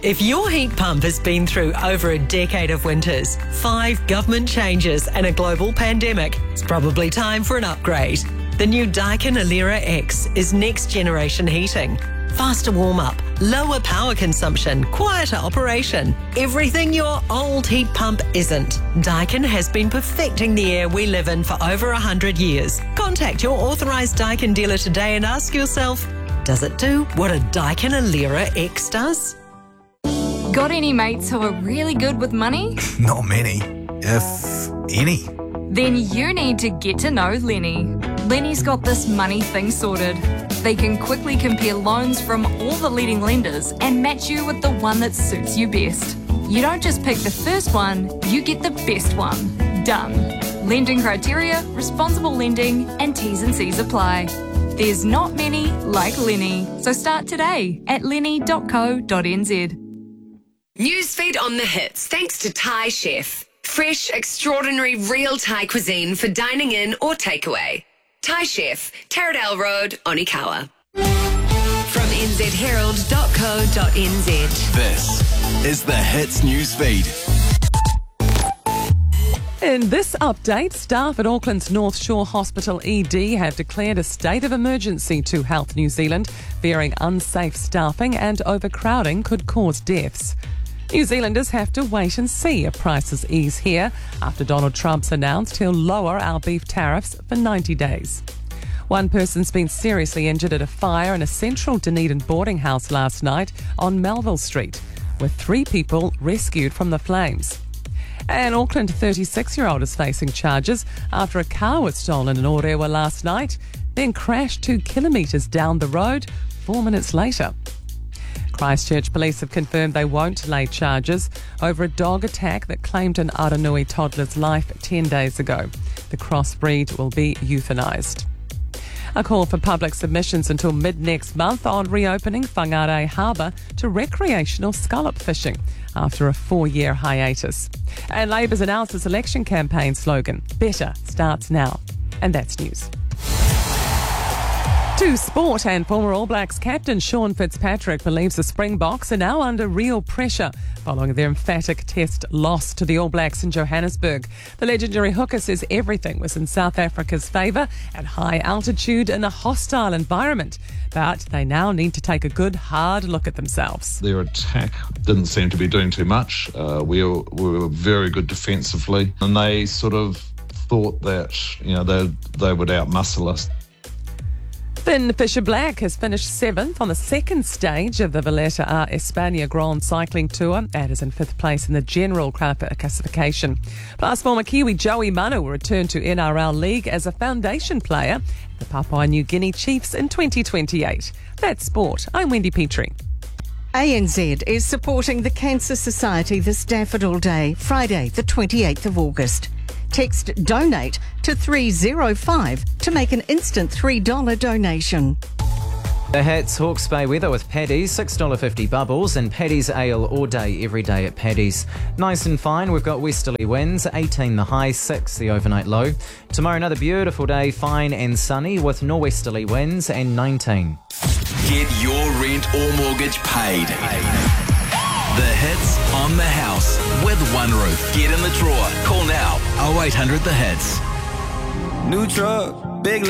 If your heat pump has been through over a decade of winters, 5 government changes and a global pandemic, it's probably time for an upgrade. The new Daikin Alera X is next generation heating. Faster warm-up, lower power consumption, quieter operation. Everything your old heat pump isn't. Daikin has been perfecting the air we live in for over 100 years. Contact your authorised Daikin dealer today and ask yourself, does it do what a Daikin Alera X does? Got any mates who are really good with money? Not many, if any. Then you need to get to know Lenny. Lenny's got this money thing sorted. They can quickly compare loans from all the leading lenders and match you with the one that suits you best. You don't just pick the first one, you get the best one. Done. Lending criteria, responsible lending, and T's and C's apply. There's not many like Lenny, so start today at lenny.co.nz. Newsfeed on the hits, thanks to Thai Chef. Fresh, extraordinary, real Thai cuisine for dining in or takeaway. Thai Chef, Taradale Road, Onikawa. From nzherald.co.nz. This is the Hits Newsfeed. In this update, staff at Auckland's North Shore Hospital ED have declared a state of emergency to Health New Zealand, fearing unsafe staffing and overcrowding could cause deaths. New Zealanders have to wait and see if prices ease here after Donald Trump's announced he'll lower our beef tariffs for 90 days. One person's been seriously injured at a fire in a central Dunedin boarding house last night on Melville Street, with 3 people rescued from the flames. An Auckland 36-year-old is facing charges after a car was stolen in Orewa last night, then crashed 2 kilometres down the road 4 minutes later. Christchurch police have confirmed they won't lay charges over a dog attack that claimed an Aranui toddler's life 10 days ago. The crossbreed will be euthanised. A call for public submissions until mid-next month on reopening Whangarei Harbour to recreational scallop fishing after a 4-year hiatus. And Labour's announced its election campaign slogan, Better starts now. And that's news. To sport, and former All Blacks captain Sean Fitzpatrick believes the Springboks are now under real pressure following their emphatic test loss to the All Blacks in Johannesburg. The legendary hooker says everything was in South Africa's favour at high altitude in a hostile environment, but they now need to take a good hard look at themselves. Their attack didn't seem to be doing too much. We were very good defensively, and they sort of thought that they would outmuscle us. Finn Fisher-Black has finished 7th on the second stage of the Valletta a España Grand Cycling Tour and is in 5th place in the general classification. Plus, former Kiwi Joey Manu will return to NRL League as a foundation player at the Papua New Guinea Chiefs in 2028. That's sport. I'm Wendy Petrie. ANZ is supporting the Cancer Society this Daffodil Day, Friday the 28th of August. Text DONATE to 305 to make an instant $3 donation. The Hats Hawke's Bay weather with Paddy's, $6.50 bubbles, and Paddy's Ale all day, every day at Paddy's. Nice and fine, we've got westerly winds, 18 the high, 6 the overnight low. Tomorrow another beautiful day, fine and sunny with norwesterly winds and 19. Get your rent or mortgage paid. The Hits on the house with One Roof. Get in the drawer. Call now 0800 The Hits. New truck, big